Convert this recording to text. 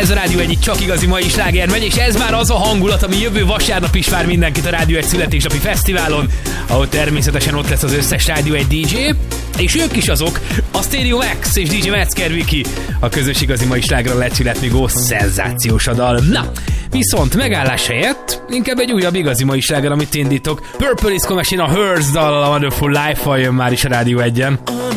ez a Rádió Egy, csak igazi mai sláger megy, és ez már az a hangulat, ami jövő vasárnap is vár mindenkit a Rádió Egy születésnapi fesztiválon, ahol természetesen ott lesz az összes Rádió Egy DJ, és ők is azok, a Stereo Max és DJ Metzger Viki, a közös igazi mai sláger a Let's Let Me Go szenzációs a dal. Na, viszont megállás helyett inkább egy újabb igazi mai sláger, amit indítok. Purple Disco Machine a Hers dal, a Wonderful Life-val jön már is a Rádió Egyen.